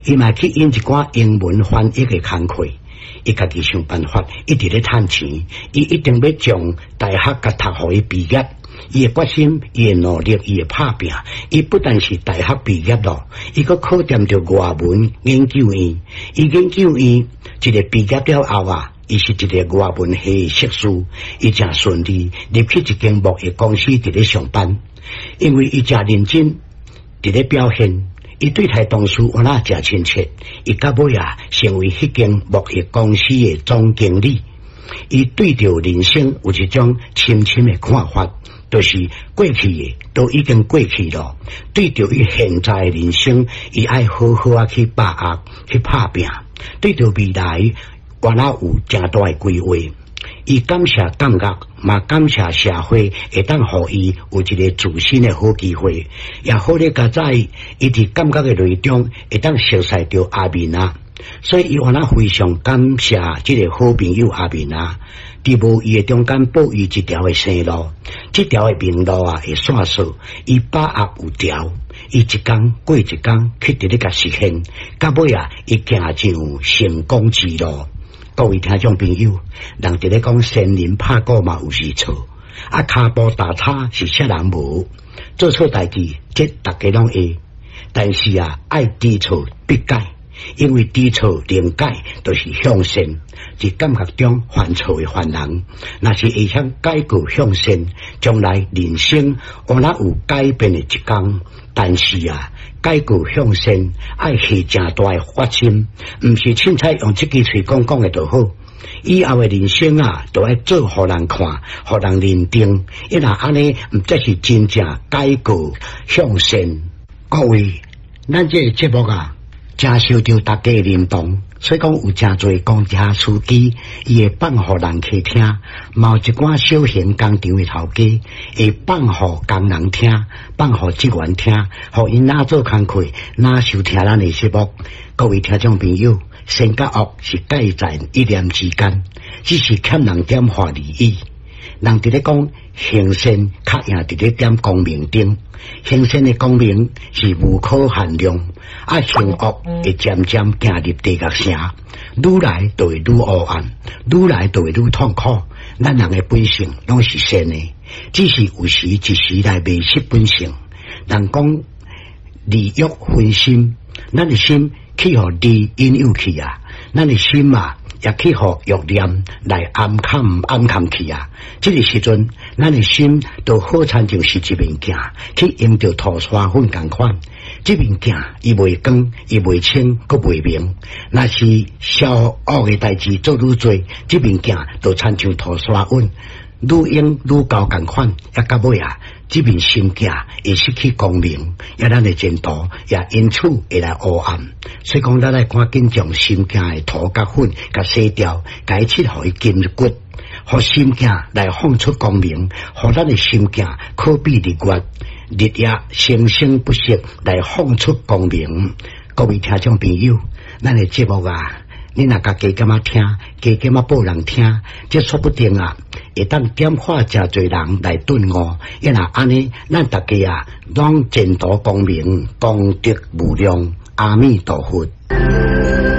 伊嘛去引一寡英文翻译嘅工课，伊家己想办法，一直咧趁钱，伊一定要将大学甲读互伊毕业。伊嘅决心，伊嘅努力，伊嘅拍拼，伊不但是大学毕业咯，伊阁考掂着外文研究院。伊研究院一个毕业了后啊，伊是一个外文系硕士，伊正顺利入去一间木业公司伫咧上班，因为伊正认真伫咧表现。伊对台同事我那真亲切，伊到尾啊成为迄间木业公司的总经理。伊对着人生有一种深深的看法，就是过去的都已经过去了。对着伊现在的人生，伊爱好好啊去把握、去拍拼。对着未来，我那有正大的规划。伊感谢感觉，嘛感谢社会会当互伊有一个自信的好机会，也好咧加在伊伫感觉的内中会当熟悉到阿明啊，所以伊我那非常感谢这个好朋友阿明啊，伫无伊的中间保伊一条的生路，这条的明路啊会线索，伊把握有条，伊一天过一天去伫咧甲实现，到尾啊伊行上成功之路。各位听众朋友，人伫咧讲仙人拍鼓嘛有时错，啊骹步踏叉是啥人无？做错代志，这大家拢会，但是啊爱知错必改，因为知错能改，就是向善。伫感觉中犯错的犯人，若是会晓改过向善，将来人生我哪有改变的一天。但是啊，改过向善爱下正大的决心，毋是凊彩用这支嘴讲的就好。以后的人生啊，都要做互人看，互人认定。伊若安尼，毋则是真正改过向善。各位，咱这个节目啊，真受到大家的认同。所以讲有真侪公车司机，伊会放互人客听，嘛有一寡小型工厂的头家会放互工人听，放互职员听，互因哪做工课，哪收听咱的节目。各位听众朋友，善甲恶是介在一念之间，只是欠人点化利益。人伫咧讲行善，较赢伫咧点光明灯。行善的光明是无可限量，啊行恶会渐渐行入地狱城，愈来就会愈黑暗，愈来就会愈痛苦。咱人的本性拢是善的，只是有时一时来迷失本性。人讲利欲分心，咱的心去互利引诱去啊，咱的心啊也去互欲念来暗藏去啊。这个时阵，咱的心都好亲像是一面镜，去用着涂刷粉同款。这面镜伊袂光，伊袂清，佮袂明。若是小恶的代志做愈多，这面镜就亲像涂刷粉，愈用愈高同款。也到尾啊，这面心镜会失去光明，也咱的前途也因此会来黑暗。所以讲，咱来赶紧将心镜的涂甲粉甲洗掉，改切互伊筋骨。互心镜来放出光明，互咱的心镜可比日月，日夜生生不息来放出光明。各位听众朋友，咱的节目啊，你若家己感觉听，家己嘛报人听，这说不定啊，会当点化真侪人来顿悟。因若安尼，咱大家啊，拢前途光明，功德无量。阿弥陀佛。